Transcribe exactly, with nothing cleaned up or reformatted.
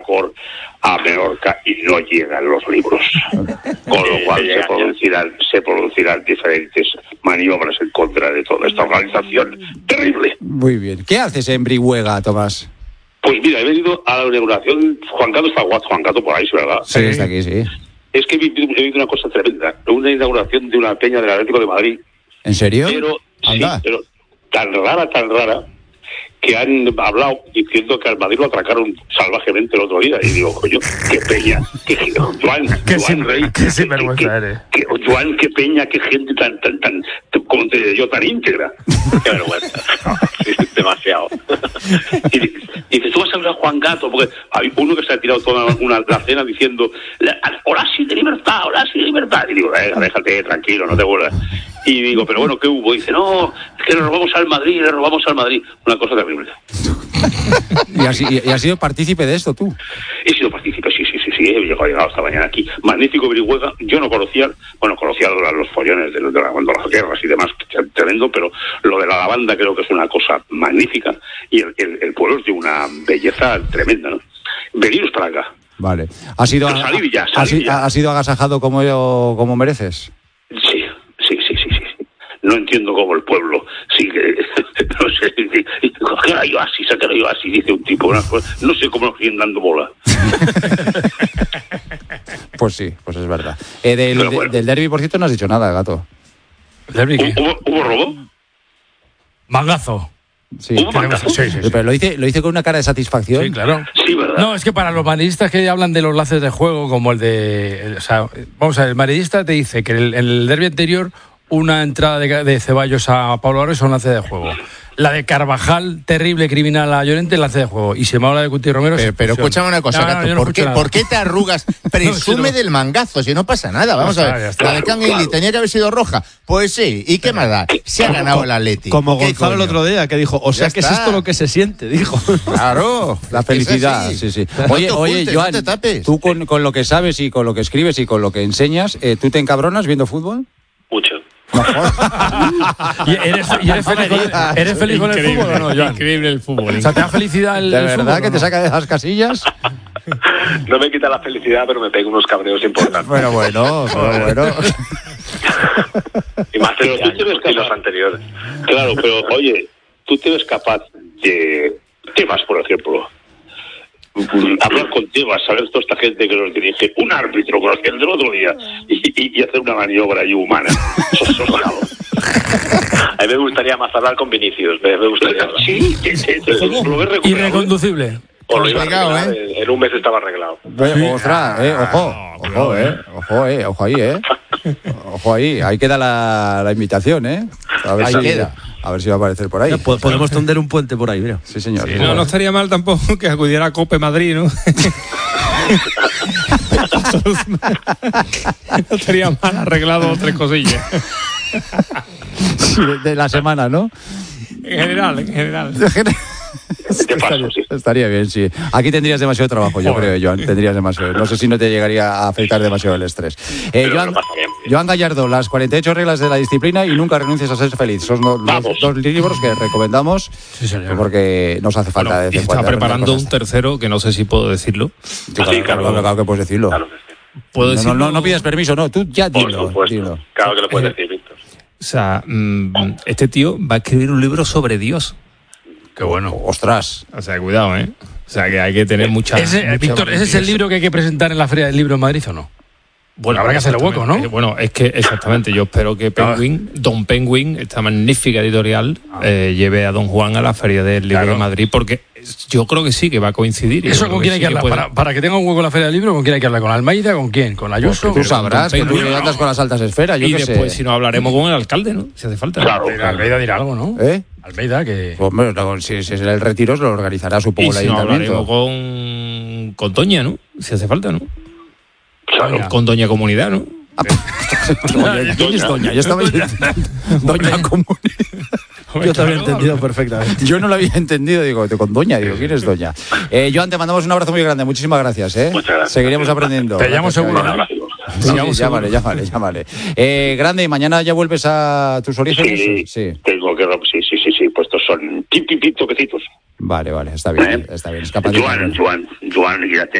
mejor a Menorca y no llegan los libros. Con lo cual se producirán, se producirán diferentes maniobras en contra de toda esta organización terrible. Muy bien. ¿Qué haces en Brihuega, Tomás? Pues mira, he venido a la inauguración. Juan Cato está guapo, Juan Cato por ahí, ¿verdad? Sí, está aquí, sí. Es que he vivido, he vivido una cosa tremenda. Una inauguración de una peña del Atlético de Madrid. ¿En serio? Pero, sí, Anda. pero tan rara, tan rara, que han hablado diciendo que al Madrid lo atracaron salvajemente el otro día. Y digo, coño, qué peña, qué Joan, qué Joan sin, Rey, qué sinvergüenza eres. Qué, Joan, qué peña, qué gente tan, tan, tan, como te digo yo, tan íntegra. Qué vergüenza. Sí, demasiado. Y dices, tú vas a hablar a Juan Gato, porque hay uno que se ha tirado toda una la cena diciendo, Horacio de libertad, Horacio de libertad. Y digo, eh, déjate, tranquilo, no te vuelvas. Y digo, pero bueno, ¿qué hubo? Y dice, no, es que le robamos al Madrid, le robamos al Madrid. Una cosa terrible. ¿Y has, y, y has sido partícipe de esto tú? He sido partícipe, sí, sí, sí, sí. He llegado esta mañana aquí. Magnífico Brihuega. Yo no conocía, bueno, conocía los follones de, de, de, la, de las guerras y demás, tremendo, pero lo de la lavanda creo que es una cosa magnífica. Y el, el, el pueblo es de una belleza tremenda, ¿no? Veniros para acá. Vale. ¿Has sido, ya, ha, ha, ha sido agasajado como, yo, como mereces? Sí, sí, sí, sí, sí. No entiendo cómo el pueblo sigue, no sé, ¿qué era yo así? ¿Qué era yo así? Dice un tipo, una cosa, no sé cómo nos siguen dando bola. Pues sí, pues es verdad. Eh, del, bueno. de, del derbi, por cierto, no has dicho nada, Gato. ¿Derbi qué? ¿Hubo, ¿Hubo robo? Mangazo. Sí. ¿Hubo mangazo? Sí, sí, sí. Pero lo hice, lo hice con una cara de satisfacción. Sí, claro. Sí, ¿verdad? No, es que para los madridistas que hablan de los lances de juego, como el de... El, o sea, vamos a ver, el madridista te dice que en el, el derbi anterior una entrada de, de Ceballos a Pablo Barros es un lance de juego. La de Carvajal, terrible criminal a Llorente, lance de juego. Y se me habla de Cuti Romero. Pero, pero escúchame una cosa, no, Gato, no, no ¿por, qué, ¿por qué te arrugas? Presume no, si no. del mangazo, si no pasa nada. Vamos no, a ver, la de Kangeli claro. tenía que haber sido roja. Pues sí, ¿y qué más da? Se ha ganado el Atleti. Como Gonzalo el otro día, que dijo, o sea ya que está. Es esto lo que se siente, dijo. Claro, la felicidad, sí, sí. Oye, no oye, ocultes, Joan, no te tapes. tú con, con lo que sabes y con lo que escribes y con lo que enseñas, eh, ¿tú te encabronas viendo fútbol? Mucho. ¿Y eres, y eres feliz, con, ¿eres feliz con el fútbol o no, Joan? Increíble el fútbol. O sea, ¿te da felicidad el, ¿De el verdad fútbol, que no? te saca de las casillas? No me quita la felicidad, pero me pega unos cabreos importantes. Bueno, bueno, pero bueno. Y más pero tú te ves que los anteriores. Claro, pero oye, tú te ves capaz de temas, por ejemplo. Hablar con Tebas, saber toda esta gente que nos dirige, un árbitro con el del otro día y, y, y hacer una maniobra ahí humana. Eso, eso, claro. A mí me gustaría más hablar con Vinicius. Me, me gustaría. Sí, te, te, te, lo ves recuperado. Irreconducible. O lo iba a arreglar, ¿eh? En un mes estaba arreglado. Sí. Ostras, eh, ojo, ojo, eh, ojo, eh, ojo ahí, eh. Ojo ahí, ahí queda la, la invitación, eh. A ver ahí si queda. A ver si va a aparecer por ahí. Podemos tender un puente por ahí, mira. Sí, señor. Sí, no, no estaría mal tampoco que acudiera a Cope Madrid, ¿no? No estaría mal arreglado tres cosillas. Sí, de, de la semana, ¿no? En general, en general. Estaría, estaría bien, sí. Aquí tendrías demasiado trabajo, yo creo, Joan. Tendrías demasiado. No sé si no te llegaría a afectar demasiado el estrés. Eh, Joan, Joan Gallardo, las cuarenta y ocho reglas de la disciplina y nunca renuncies a ser feliz. Son los, los dos libros que recomendamos sí, porque nos hace falta. Bueno, y está preparando un tercero que no sé si puedo decirlo. Sí, claro, sí, claro, claro, claro que puedes decirlo. Claro que sí. ¿Puedo decirlo? No, no, no pidas permiso, no. Tú ya dilo. dilo. Claro que lo puedes decir, Víctor. O sea, este tío va a escribir un libro sobre Dios. Qué bueno. Ostras. O sea, cuidado, ¿eh? O sea, que hay que tener mucha... Ese, mucha Víctor, ¿ese es el libro que hay que presentar en la Feria del Libro en Madrid o no? Bueno, habrá que hacerle hueco, ¿no? Eh, bueno, es que exactamente, yo espero que Penguin, Don Penguin, esta magnífica editorial, eh, lleve a Don Juan a la Feria del Libro claro. de Madrid, porque yo creo que sí, que va a coincidir. ¿Eso con quién hay que, sí que hablar? Que para, para que tenga un hueco en la Feria del Libro, ¿con quién hay que hablar? ¿Con Almeida? ¿Con quién? ¿Con Ayuso? Pues tú sabrás, que tú andas con las altas esferas, yo y qué después, sé. si no, hablaremos con el alcalde, ¿no? Si hace falta. Claro, pero Almeida dirá algo, ¿no? ¿Eh? Almeida, que... Pues, bueno, si, si es el retiro, lo organizará, supongo, y el si no, ayuntamiento. hablaremos con, con Doña, ¿no? Si hace falta, ¿no? Claro. Con Doña Comunidad, ¿no? Doña, ¿quién es Doña? Yo estaba Doña, Doña Comunidad. Yo te había entendido perfectamente. Yo no lo había entendido, digo, con Doña, digo, ¿quién es Doña? Eh, Joan, te mandamos un abrazo muy grande, muchísimas gracias, ¿eh? Muchas gracias. Seguiremos aprendiendo. Te llamo seguro. Sí, sí, llámale, llámale, llámale. Eh, grande, ¿y mañana ya vuelves a tus orígenes? Sí, sí. Tengo que... Sí, sí, sí, sí, pues estos son tip, tip, tip, toquecitos. Vale, vale, está bien, ¿Eh? está bien. Es capaz Joan, de... Joan, Joan, ya te